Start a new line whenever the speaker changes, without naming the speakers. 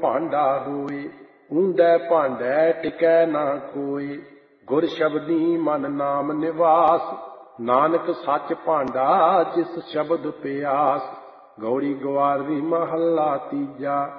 ਭਾਂਡਾ ਹੋਏ। ਊਂਦੈ ਭਾਂਡੈ ਟਿਕੈ ਨਾ ਕੋਇ, ਗੁਰ ਸ਼ਬਦੀ ਮਨ ਨਾਮ ਨਿਵਾਸ। ਨਾਨਕ ਸੱਚ ਭਾਂਡਾ ਜਿਸ ਸ਼ਬਦ ਪਿਆਸ। ਗੌੜੀ ਗਵਾਰੀ ਮਹੱਲਾ ਤੀਜਾ।